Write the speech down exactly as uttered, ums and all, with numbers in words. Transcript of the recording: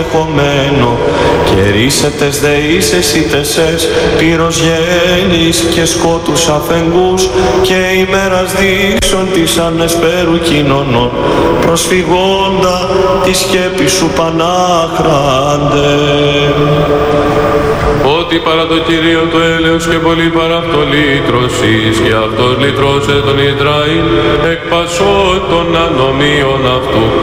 Χωμένο και ρίσετες δεήσεις ήτεσες πύρος γέννης και σκότους αφεγγούς και ημέρας δείξον της ανεσπέρου κοινωνών προσφυγόντα τη σκέπη σου Πανάχραντε. Ότι παρά το Κυρίο το έλεος και πολύ παρά αυτό λύτρωσης και αυτός λύτρωσε τον Ισραήλ εκ πασών των ανομίων αυτού.